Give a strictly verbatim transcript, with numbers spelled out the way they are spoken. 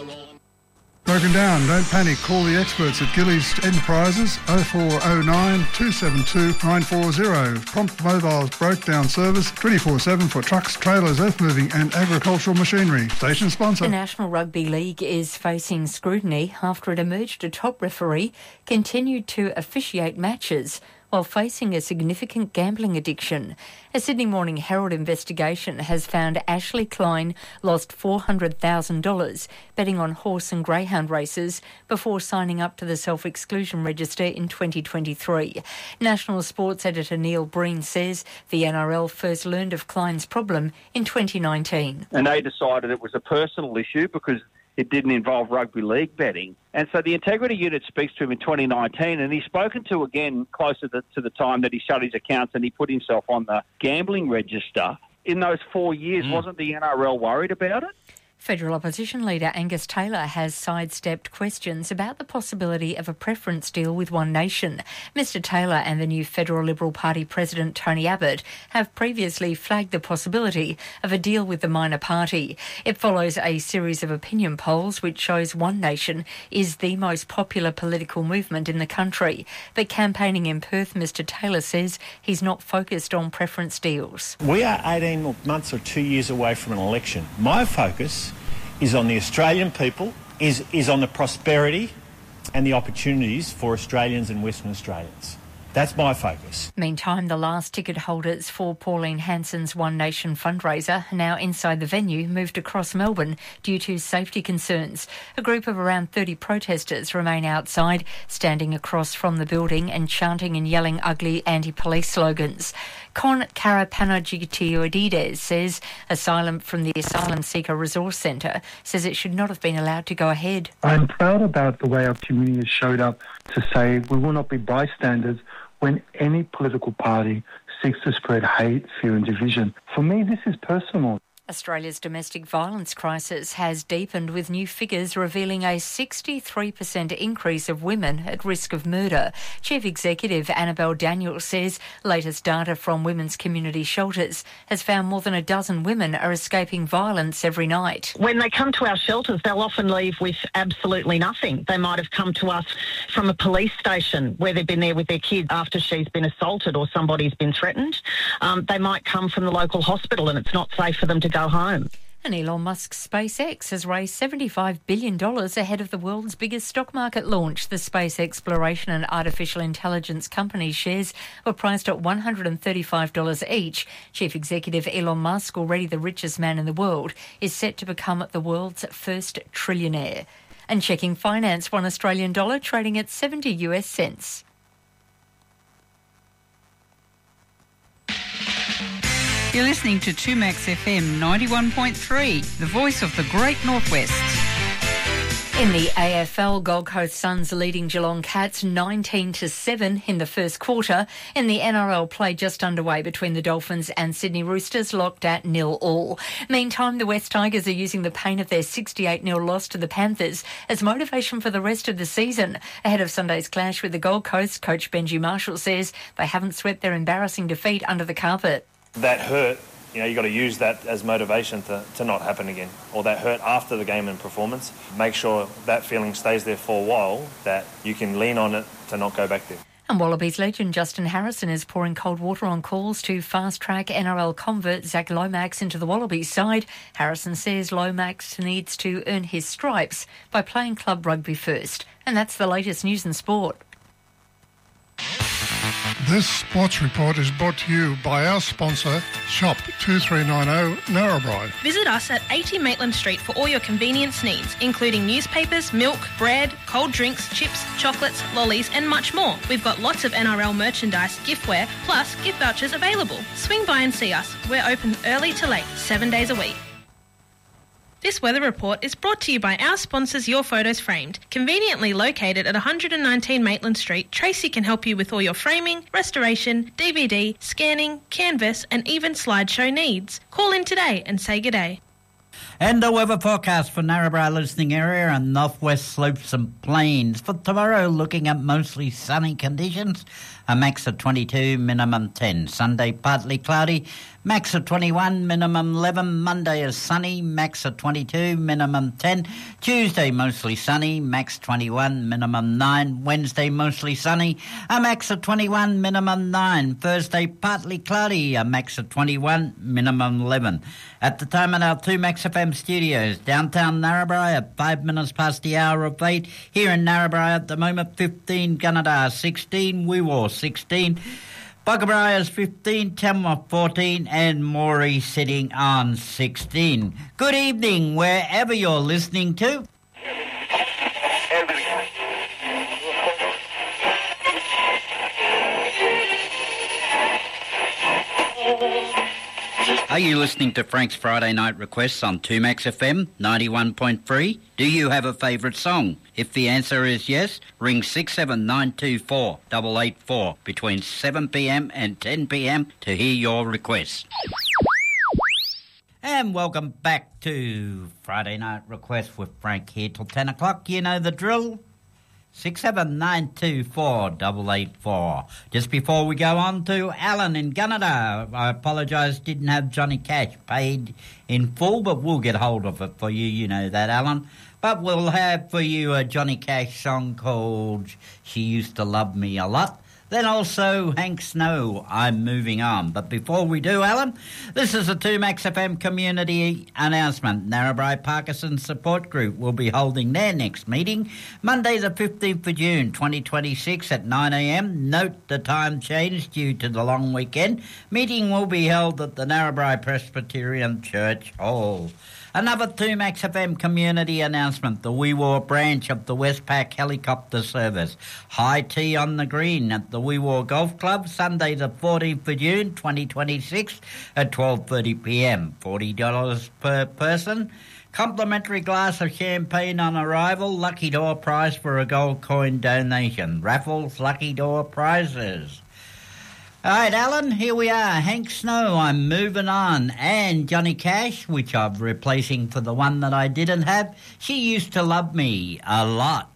Broken down, don't panic. Call the experts at Gillies Enterprises oh four oh nine, two seven two, nine four zero. Prompt mobile breakdown service twenty-four seven for trucks, trailers, earth moving and agricultural machinery. Station sponsor. The National Rugby League is facing scrutiny after it emerged a top referee continued to officiate matches while facing a significant gambling addiction. A Sydney Morning Herald investigation has found Ashley Klein lost four hundred thousand dollars betting on horse and greyhound races before signing up to the self-exclusion register in twenty twenty-three. National Sports Editor Neil Breen says the N R L first learned of Klein's problem in twenty nineteen. And they decided it was a personal issue because it didn't involve rugby league betting. And so the integrity unit speaks to him in twenty nineteen, and he's spoken to again closer to, to the time that he shut his accounts and he put himself on the gambling register. In those four years, mm. wasn't the N R L worried about it? Federal opposition leader Angus Taylor has sidestepped questions about the possibility of a preference deal with One Nation. Mister Taylor and the new Federal Liberal Party President Tony Abbott have previously flagged the possibility of a deal with the minor party. It follows a series of opinion polls which shows One Nation is the most popular political movement in the country. But campaigning in Perth, Mister Taylor says he's not focused on preference deals. We are eighteen months or two years away from an election. My focus is on the Australian people, is, is on the prosperity and the opportunities for Australians and Western Australians. That's my focus. Meantime, the last ticket holders for Pauline Hanson's One Nation fundraiser, now inside the venue, moved across Melbourne due to safety concerns. A group of around thirty protesters remain outside, standing across from the building and chanting and yelling ugly anti-police slogans. Con Karapanagiotides says asylum from the Asylum Seeker Resource Centre says it should not have been allowed to go ahead. I'm proud about the way our community has showed up to say we will not be bystanders when any political party seeks to spread hate, fear and division. For me, this is personal. Australia's domestic violence crisis has deepened, with new figures revealing a sixty-three percent increase of women at risk of murder. Chief Executive Annabelle Daniels says latest data from women's community shelters has found more than a dozen women are escaping violence every night. When they come to our shelters, they'll often leave with absolutely nothing. They might have come to us from a police station where they've been there with their kids after she's been assaulted or somebody's been threatened. Um, they might come from the local hospital and it's not safe for them to go home. And Elon Musk's SpaceX has raised seventy-five billion dollars ahead of the world's biggest stock market launch. The space exploration and artificial intelligence company's shares were priced at one hundred thirty-five dollars each. Chief Executive Elon Musk, already the richest man in the world, is set to become the world's first trillionaire. And checking finance, one Australian dollar trading at seventy US cents. You're listening to two Max F M ninety-one point three, the voice of the Great Northwest. In the A F L, Gold Coast Suns leading Geelong Cats nineteen to seven in the first quarter. In the N R L, play just underway between the Dolphins and Sydney Roosters, locked at nil all. Meantime, the West Tigers are using the pain of their sixty-eight nil loss to the Panthers as motivation for the rest of the season. Ahead of Sunday's clash with the Gold Coast, coach Benji Marshall says they haven't swept their embarrassing defeat under the carpet. That hurt, you know, you got to use that as motivation to, to not happen again. Or that hurt after the game and performance. Make sure that feeling stays there for a while, that you can lean on it to not go back there. And Wallabies legend Justin Harrison is pouring cold water on calls to fast-track N R L convert Zach Lomax into the Wallabies side. Harrison says Lomax needs to earn his stripes by playing club rugby first. And that's the latest news and sport. This sports report is brought to you by our sponsor, Shop two three nine zero Narrabri. Visit us at eighty Maitland Street for all your convenience needs, including newspapers, milk, bread, cold drinks, chips, chocolates, lollies and much more. We've got lots of N R L merchandise, giftware, plus gift vouchers available. Swing by and see us. We're open early to late, seven days a week. This weather report is brought to you by our sponsors Your Photos Framed. Conveniently located at one hundred nineteen Maitland Street, Tracy can help you with all your framing, restoration, D V D, scanning, canvas and even slideshow needs. Call in today and say good day. And the weather forecast for Narrabri listening area and northwest slopes and plains. For tomorrow, looking at mostly sunny conditions, a max of twenty-two, minimum ten. Sunday, partly cloudy, max of twenty-one, minimum eleven. Monday is sunny, max of twenty-two, minimum ten. Tuesday, mostly sunny, max twenty-one, minimum nine. Wednesday, mostly sunny, a max of twenty-one, minimum nine. Thursday, partly cloudy, a max of twenty-one, minimum eleven. At the time at our two Max F M studios, downtown Narrabri at five minutes past the hour of eight. Here in Narrabri at the moment, fifteen, Gunnedah sixteen, Weewar sixteen, Buckabriars fifteen, Tamworth fourteen, and Moree sitting on sixteen. Good evening, wherever you're listening to. Are you listening to Frank's Friday Night Requests on two Max F M ninety-one point three? Do you have a favourite song? If the answer is yes, ring six seven nine two four eight eight four between seven p m and ten p m to hear your requests. And welcome back to Friday Night Requests with Frank here till ten o'clock. You know the drill. six seven nine two four eight eight four. Just before we go on to Alan in Gunnedah, I apologise, didn't have Johnny Cash paid in full, but we'll get hold of it for you, you know that, Alan. But we'll have for you a Johnny Cash song called She Used to Love Me a Lot. Then also Hank Snow, I'm Moving On. But before we do, Alan, this is a two Max F M community announcement. Narrabri Parkinson Support Group will be holding their next meeting Monday the fifteenth of June twenty twenty-six at nine a m. Note the time change due to the long weekend. Meeting will be held at the Narrabri Presbyterian Church Hall. Another two Max F M community announcement. The Weewar branch of the Westpac Helicopter Service. High tea on the green at the Weewar Golf Club, Sunday the fourteenth of June twenty twenty-six at twelve thirty p m. forty dollars per person. Complimentary glass of champagne on arrival. Lucky door prize for a gold coin donation. Raffles, lucky door prizes. All right, Alan, here we are. Hank Snow, I'm Moving On. And Johnny Cash, which I'm replacing for the one that I didn't have. She Used to Love Me a Lot.